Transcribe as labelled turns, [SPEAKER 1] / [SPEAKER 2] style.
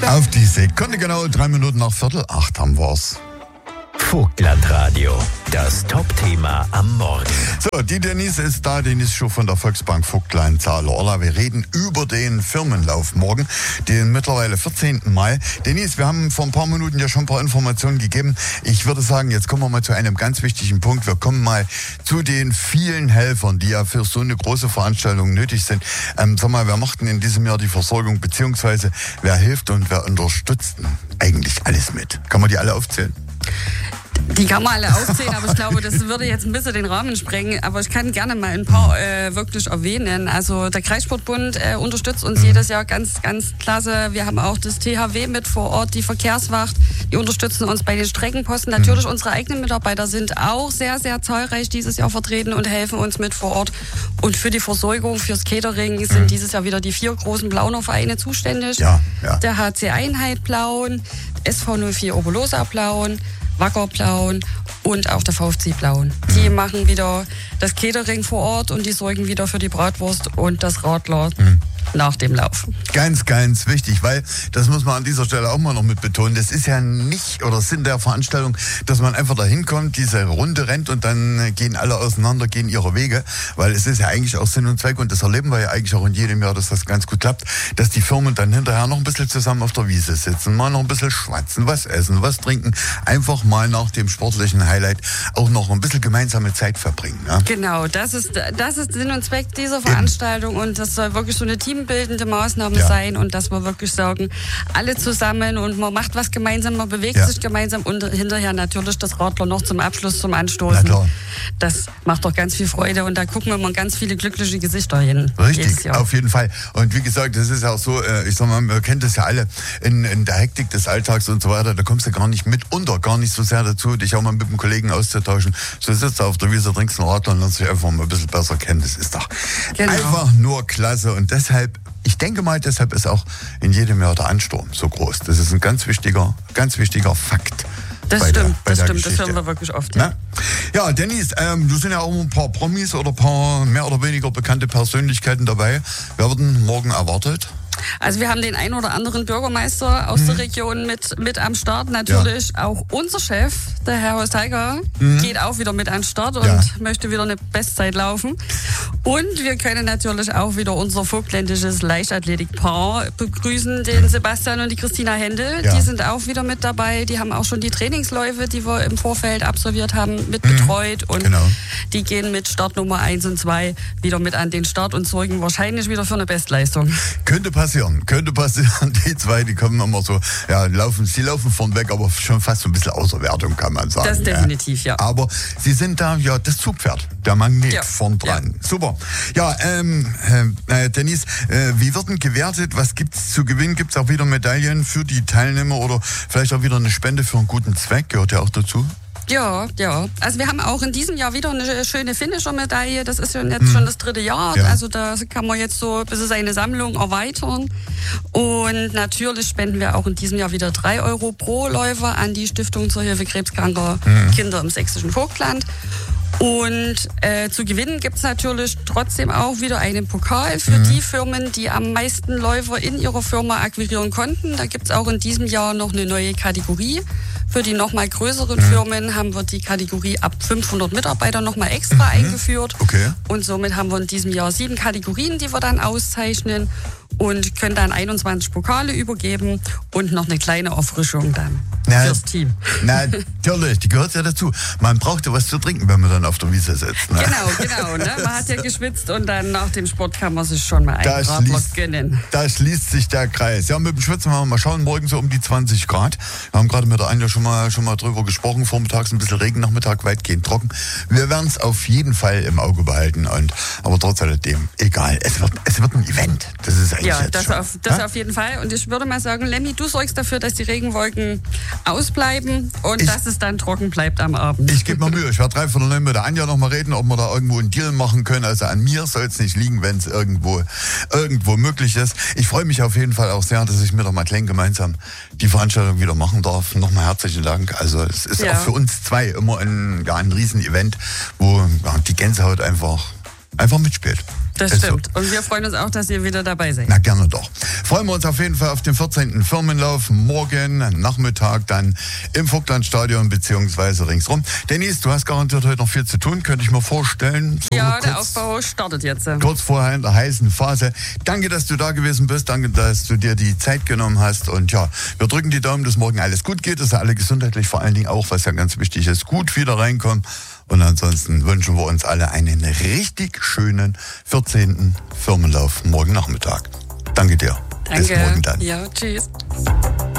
[SPEAKER 1] Auf die Sekunde genau, 3 Minuten nach 7:15 haben wir's.
[SPEAKER 2] Vogtlandradio, das Top-Thema am Morgen.
[SPEAKER 1] So, die Denise ist da, Denise Schuh von der Volksbank Vogtland-Zahler. Wir reden über den Firmenlauf morgen, den mittlerweile 14. Mai. Denise, wir haben vor ein paar Minuten ja schon ein paar Informationen gegeben. Ich würde sagen, jetzt kommen wir mal zu einem ganz wichtigen Punkt. Wir kommen mal zu den vielen Helfern, die ja für so eine große Veranstaltung nötig sind. Sag mal, wer macht denn in diesem Jahr die Versorgung, beziehungsweise wer hilft und wer unterstützt denn eigentlich alles mit? Kann man die alle aufzählen?
[SPEAKER 3] Die kann man alle aufzählen, aber ich glaube, das würde jetzt ein bisschen den Rahmen sprengen. Aber ich kann gerne mal ein paar wirklich erwähnen. Also der Kreissportbund unterstützt uns jedes Jahr ganz, ganz klasse. Wir haben auch das THW mit vor Ort, die Verkehrswacht. Die unterstützen uns bei den Streckenposten. Natürlich unsere eigenen Mitarbeiter sind auch sehr, sehr zahlreich dieses Jahr vertreten und helfen uns mit vor Ort. Und für die Versorgung, fürs Catering sind dieses Jahr wieder die 4 großen Blauner Vereine zuständig.
[SPEAKER 1] Ja.
[SPEAKER 3] Der HC Einheit Plauen, SV 04 Oberlosa Plauen, Wacker Plauen und auch der VfC Plauen. Die machen wieder das Catering vor Ort und die sorgen wieder für die Bratwurst und das Radler nach dem Lauf.
[SPEAKER 1] Ganz, ganz wichtig, weil, das muss man an dieser Stelle auch mal noch mit betonen, das ist ja nicht oder Sinn der Veranstaltung, dass man einfach dahin kommt, diese Runde rennt und dann gehen alle auseinander, gehen ihre Wege, weil es ist ja eigentlich auch Sinn und Zweck und das erleben wir ja eigentlich auch in jedem Jahr, dass das ganz gut klappt, dass die Firmen dann hinterher noch ein bisschen zusammen auf der Wiese sitzen, mal noch ein bisschen schwatzen, was essen, was trinken, einfach mal nach dem sportlichen Highlight auch noch ein bisschen gemeinsame Zeit verbringen. Ja?
[SPEAKER 3] Genau, das ist Sinn und Zweck dieser Veranstaltung und das soll wirklich so eine teambildende Maßnahme sein und dass wir wirklich sagen, alle zusammen und man macht was gemeinsam, man bewegt sich gemeinsam und hinterher natürlich das Radler noch zum Abschluss, zum Anstoßen.
[SPEAKER 1] Na klar.
[SPEAKER 3] Das macht doch ganz viel Freude und da gucken wir mal ganz viele glückliche Gesichter hin.
[SPEAKER 1] Richtig, auf jeden Fall. Und wie gesagt, das ist auch so, ich sag mal, man kennt das ja alle, in der Hektik des Alltags und so weiter, da kommst du gar nicht gar nicht so sehr dazu, dich auch mal mit einem Kollegen auszutauschen. So sitzt du auf der Wiese, trinkst einen Radler und lernst dich einfach mal ein bisschen besser kennen. Das ist doch einfach nur klasse und deshalb, ich denke mal, deshalb ist auch in jedem Jahr der Ansturm so groß. Das ist ein ganz wichtiger Fakt.
[SPEAKER 3] Das stimmt, das hören wir wirklich oft.
[SPEAKER 1] Ja, Denise, du sind ja auch ein paar Promis oder ein paar mehr oder weniger bekannte Persönlichkeiten dabei. Wer wird denn morgen erwartet?
[SPEAKER 3] Also wir haben den einen oder anderen Bürgermeister aus der Region mit am Start. Natürlich auch unser Chef, der Herr Hosteiger, geht auch wieder mit an den Start und möchte wieder eine Bestzeit laufen. Und wir können natürlich auch wieder unser vogtländisches Leichtathletikpaar begrüßen, den Sebastian und die Christina Händel. Die sind auch wieder mit dabei. Die haben auch schon die Trainingsläufe, die wir im Vorfeld absolviert haben, mit betreut. Und die gehen mit Startnummer 1 und 2 wieder mit an den Start und sorgen wahrscheinlich wieder für eine Bestleistung.
[SPEAKER 1] Könnte passieren. Die zwei, die kommen immer so, sie laufen vorn weg, aber schon fast so ein bisschen außer Wertung, kann man sagen.
[SPEAKER 3] Das definitiv, ja.
[SPEAKER 1] Aber sie sind da, das Zugpferd, der Magnet vorn dran. Ja. Super. Ja, Denise, wie wird denn gewertet? Was gibt's zu gewinnen? Gibt's auch wieder Medaillen für die Teilnehmer oder vielleicht auch wieder eine Spende für einen guten Zweck? Gehört ja auch dazu.
[SPEAKER 3] Ja. Also wir haben auch in diesem Jahr wieder eine schöne Finisher-Medaille. Das ist ja jetzt schon das 3. Jahr. Ja. Also da kann man jetzt so ein bisschen seine Sammlung erweitern. Und natürlich spenden wir auch in diesem Jahr wieder 3 Euro pro Läufer an die Stiftung zur Hilfe krebskranker Kinder im sächsischen Vogtland. Und zu gewinnen gibt's natürlich trotzdem auch wieder einen Pokal für die Firmen, die am meisten Läufer in ihrer Firma akquirieren konnten. Da gibt's auch in diesem Jahr noch eine neue Kategorie. Für die nochmal größeren Firmen haben wir die Kategorie ab 500 Mitarbeiter nochmal extra eingeführt.
[SPEAKER 1] Okay.
[SPEAKER 3] Und somit haben wir in diesem Jahr 7 Kategorien, die wir dann auszeichnen und können dann 21 Pokale übergeben und noch eine kleine Auffrischung dann fürs Team.
[SPEAKER 1] Natürlich, die gehört ja dazu. Man braucht ja was zu trinken, wenn man dann auf der Wiese sitzt. Ne?
[SPEAKER 3] Genau. Ne? Man hat ja geschwitzt und dann nach dem Sport kann man sich schon mal einen Radler gönnen.
[SPEAKER 1] Da schließt sich der Kreis. Ja, mit dem Schwitzen haben wir mal schauen, morgen so um die 20 Grad. Wir haben gerade mit der Anja schon mal drüber gesprochen. Vormittags ein bisschen Regen, Nachmittag weitgehend trocken. Wir werden es auf jeden Fall im Auge behalten. Aber trotz alledem, egal. Es wird ein Event. Das ist eigentlich
[SPEAKER 3] das auf jeden Fall. Und ich würde mal sagen, Lemmy, du sorgst dafür, dass die Regenwolken ausbleiben und dass es dann trocken bleibt am Abend.
[SPEAKER 1] Ich gebe mir Mühe. Ich werde 3/4 mit der Anja noch mal reden, ob wir da irgendwo einen Deal machen können. Also an mir soll es nicht liegen, wenn es irgendwo möglich ist. Ich freue mich auf jeden Fall auch sehr, dass ich mit der Madeleine gemeinsam die Veranstaltung wieder machen darf. Nochmal herzlichen Dank. Also es ist auch für uns zwei immer ein Riesen-Event, wo die Gänsehaut einfach mitspielt.
[SPEAKER 3] Das stimmt. So. Und wir freuen uns auch, dass ihr wieder dabei seid.
[SPEAKER 1] Na, gerne doch. Freuen wir uns auf jeden Fall auf den 14. Firmenlauf. Morgen Nachmittag dann im Vogtlandstadion beziehungsweise ringsrum. Dennis, du hast garantiert heute noch viel zu tun, könnte ich mir vorstellen. So
[SPEAKER 3] ja, der Aufbau startet jetzt.
[SPEAKER 1] Kurz vorher in der heißen Phase. Danke, dass du da gewesen bist. Danke, dass du dir die Zeit genommen hast. Und ja, wir drücken die Daumen, dass morgen alles gut geht, dass alle gesundheitlich vor allen Dingen auch, was ja ganz wichtig ist, gut wieder reinkommen. Und ansonsten wünschen wir uns alle einen richtig schönen 14. Firmenlauf morgen Nachmittag. Danke dir.
[SPEAKER 3] Danke.
[SPEAKER 1] Bis morgen dann.
[SPEAKER 3] Ja, tschüss.